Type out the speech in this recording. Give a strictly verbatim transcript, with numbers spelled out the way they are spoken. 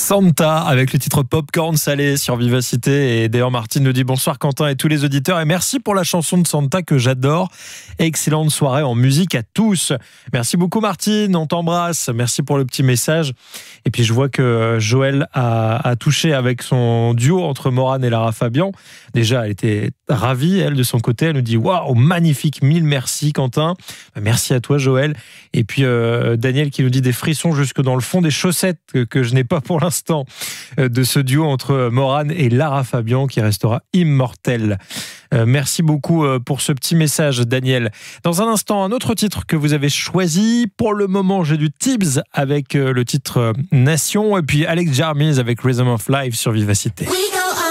Santa avec le titre Popcorn salé sur Vivacité. Et d'ailleurs Martine nous dit bonsoir Quentin et tous les auditeurs et merci pour la chanson de Santa que j'adore. Excellente soirée en musique à tous. Merci beaucoup Martine, on t'embrasse. Merci pour le petit message. Et puis je vois que Joël a, a touché avec son duo entre Morane et Lara Fabian. Déjà elle était ravie elle de son côté. Elle nous dit waouh magnifique, mille merci Quentin. Merci à toi Joël. Et puis euh, Daniel qui nous dit des frissons jusque dans le fond des chaussettes que, que je n'ai pas pour l'instant de ce duo entre Morane et Lara Fabian qui restera immortel. Euh, merci beaucoup pour ce petit message Daniel. Dans un instant, un autre titre que vous avez choisi. Pour le moment, j'ai du Tibbs avec le titre Nation et puis Alex Jarmis avec Rhythm of Life sur Vivacité. Oui.